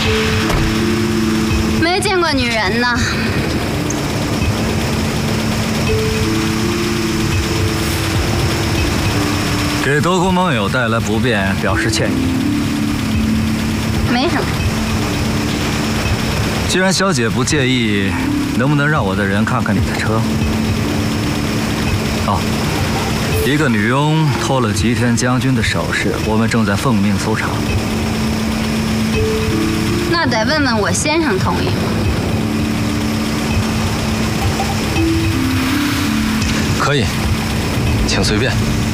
没见过女人呢。 给德国盟友带来不便，表示歉意。 没什么。 既然小姐不介意，能不能让我的人看看你的车？哦，一个女佣偷了吉田将军的首饰，我们正在奉命搜查。 那得问问我先生同意吗？ 可以，请随便。